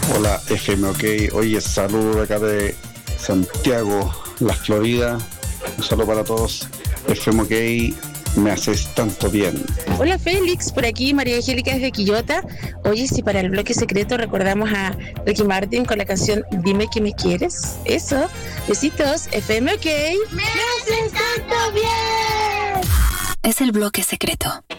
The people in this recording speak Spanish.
Hola, FM OK. Oye, saludo acá de Santiago, La Florida. Un saludo para todos. FM OK, me haces tanto bien. Hola Félix, por aquí María Angélica desde Quillota. Oye, si para el bloque secreto recordamos a Ricky Martin con la canción Dime que me quieres. Eso, besitos, FM OK. ¡Me haces tanto bien! Es el bloque secreto.